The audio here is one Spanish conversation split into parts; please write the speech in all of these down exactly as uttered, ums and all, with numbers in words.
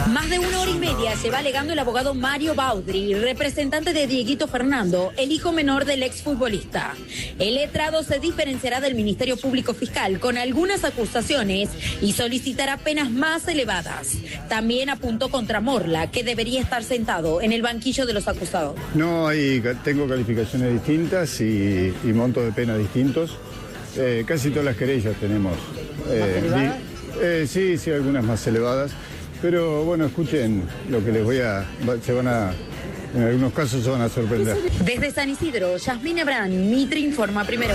Más de una hora y media lleva alegando el abogado Mario Baudry, representante de Dieguito Fernando, el hijo menor del exfutbolista. El letrado se diferenciará del Ministerio Público Fiscal con algunas acusaciones y solicitará penas más elevadas. También apuntó contra Morla, que debería estar sentado en el banquillo de los acusados. No, hay, tengo calificaciones distintas y, y montos de pena distintos. Eh, casi todas las querellas tenemos. Eh, ¿Más elevadas? Eh, sí, sí, algunas más elevadas. Pero bueno, escuchen lo que les voy a... Se van a... En algunos casos se van a sorprender. Desde San Isidro, Yasmín Abrán, Mitre informa primero.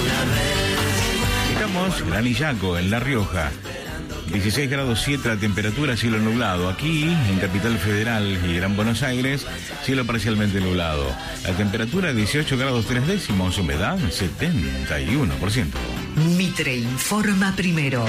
Estamos en Anillaco, en La Rioja. dieciséis grados siete la temperatura, cielo nublado. Aquí, en Capital Federal y Gran Buenos Aires, cielo parcialmente nublado. La temperatura dieciocho grados tres décimos, humedad setenta y uno por ciento. Mitre informa primero.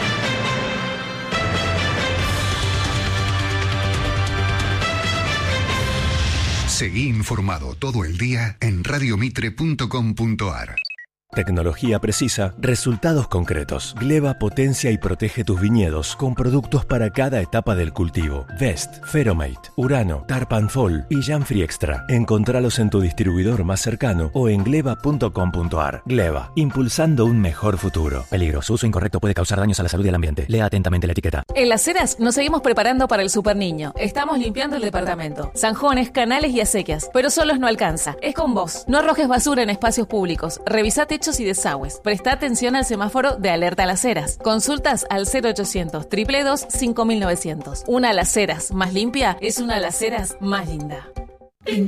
Seguí informado todo el día en radiomitre punto com punto ar. Tecnología precisa, resultados concretos. Gleva potencia y protege tus viñedos con productos para cada etapa del cultivo. Vest, Feromate, Urano, Tarpan Fall y Janfree Extra. Encontralos en tu distribuidor más cercano o en gleva punto com punto ar. Gleva, impulsando un mejor futuro. Peligro, su uso incorrecto puede causar daños a la salud y al ambiente. Lea atentamente la etiqueta. En Las Heras nos seguimos preparando para el Super Niño. Estamos limpiando el departamento. Zanjones, canales y acequias. Pero solos no alcanza. Es con vos. No arrojes basura en espacios públicos. Revisá techos y desagües. Presta atención al semáforo de alerta a Las Heras. Consultas al cero ochocientos, dos dos dos, cinco mil novecientos. Una Las Heras más limpia es una Las Heras más linda.